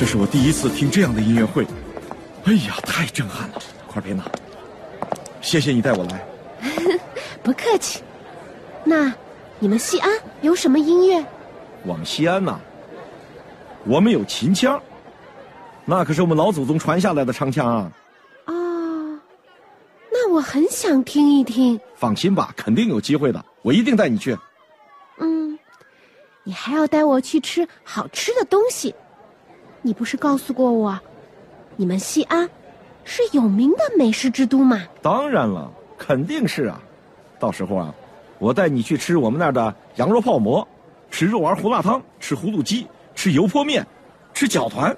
这是我第一次听这样的音乐会，哎呀，太震撼了！库尔佩娜，谢谢你带我来。 不客气。那你们西安有什么音乐？ 我们西安呐，我们有秦腔，那可是我们老祖宗传下来的唱腔啊。 哦，那我很想听一听。 放心吧，肯定有机会的，我一定带你去。 你还要带我去吃好吃的东西。你不是告诉过我，你们西安是有名的美食之都吗？ 当然了，肯定是啊。到时候啊，我带你去吃我们那儿的羊肉泡馍，吃肉丸胡辣汤，吃葫芦鸡，吃油泼面，吃饺团。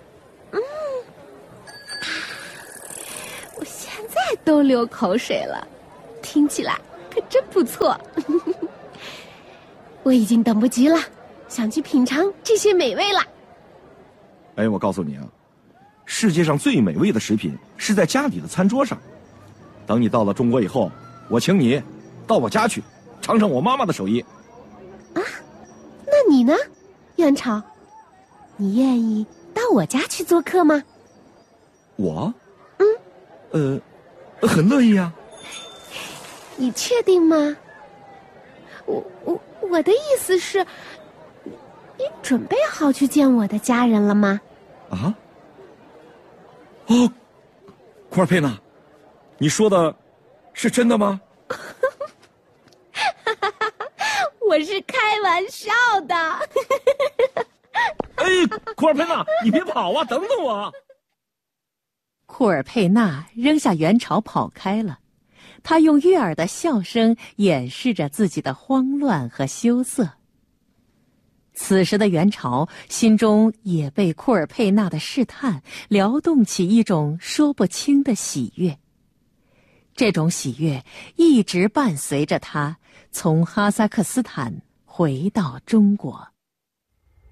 我现在都流口水了，听起来可真不错。我已经等不及了，想去品尝这些美味了。 哎，我告诉你啊，世界上最美味的食品是在家里的餐桌上。等你到了中国以后，我请你到我家去，尝尝我妈妈的手艺。 啊，那你呢，元朝？你愿意到我家去做客吗？ 我？很乐意啊。 你确定吗？我的意思是，你准备好去见我的家人了吗？ 啊？哦，库尔佩娜，你说的是真的吗？ 我是开玩笑的。 哎，库尔佩娜，你别跑啊，等等我。 库尔佩娜扔下元朝跑开了，他用悦耳的笑声掩饰着自己的慌乱和羞涩。此时的元朝心中也被库尔佩娜的试探撩动起一种说不清的喜悦。这种喜悦一直伴随着他从哈萨克斯坦回到中国。